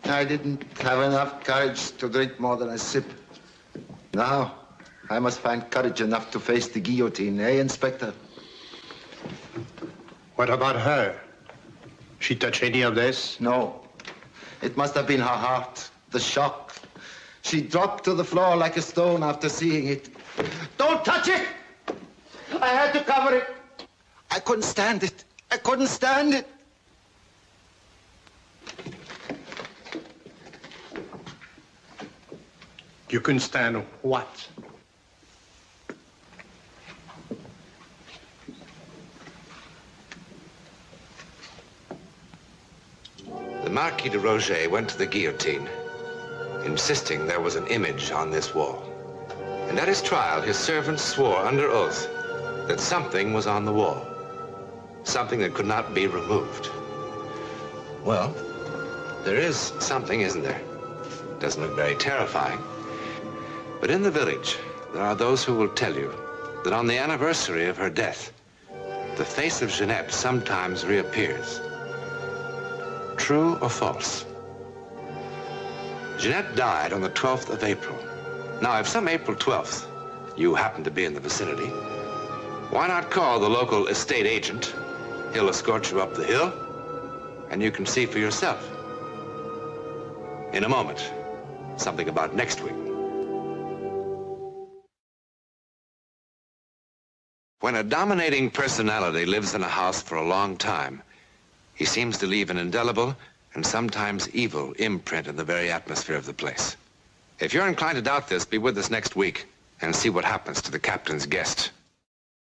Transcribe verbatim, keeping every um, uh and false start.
I didn't have enough courage to drink more than a sip. Now, I must find courage enough to face the guillotine, eh, Inspector? What about her? She touch any of this? No. It must have been her heart, the shock. She dropped to the floor like a stone after seeing it. Don't touch it! I had to cover it. I couldn't stand it. I couldn't stand it. You couldn't stand what? The Marquis de Roget went to the guillotine, insisting there was an image on this wall. And at his trial, his servants swore under oath that something was on the wall. Something that could not be removed. Well, there is something, isn't there? Doesn't look very terrifying. But in the village, there are those who will tell you that on the anniversary of her death, the face of Jeanette sometimes reappears. True or false? Jeanette died on the twelfth of April. Now, if some April twelfth you happen to be in the vicinity, why not call the local estate agent? He'll escort you up the hill, and you can see for yourself. In a moment, something about next week. When a dominating personality lives in a house for a long time, he seems to leave an indelible and sometimes evil imprint in the very atmosphere of the place. If you're inclined to doubt this, be with us next week and see what happens to the captain's guest.